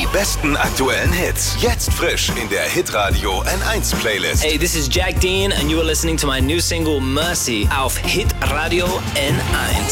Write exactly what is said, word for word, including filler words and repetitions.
besten aktuellen Hits. Jetzt frisch in der Hitradio N eins Playlist. Hey, this is Jack Dean and you are listening to my new single Mercy auf Hitradio N eins.